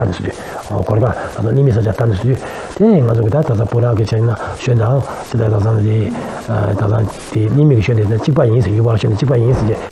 的수준, 거기가 님이 서졌다는 수준, 대행 가지고 다다 보라게 전나宣传, 지다 가서는 님이宣传的基本因素有关宣传基本因素的。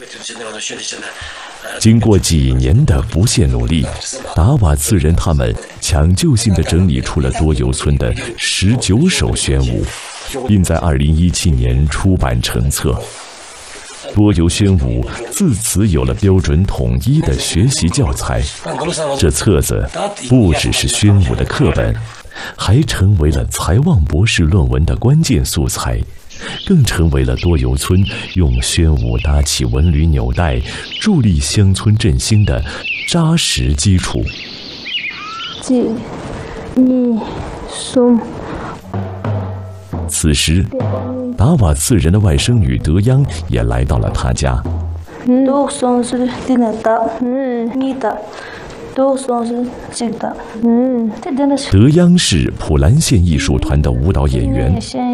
经过几年的不懈努力，达瓦茨人他们抢救性地整理出了多游村的19首宣武，并在2017年出版成册。多游宣武自此有了标准统一的学习教材。这册子不只是宣武的课本，还成为了财旺博士论文的关键素材，更成为了多游村用宣武搭起文旅纽带、助力乡村振兴的扎实基础。此时，达瓦茨人的外甥女德央也来到了他家。德央是普兰县艺术团的舞蹈演员。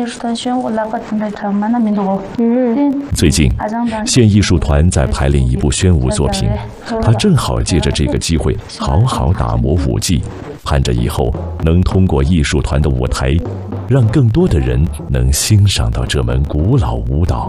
最近，县艺术团在排练一部宣武作品，他正好借着这个机会好好打磨舞技，盼着以后能通过艺术团的舞台，让更多的人能欣赏到这门古老舞蹈。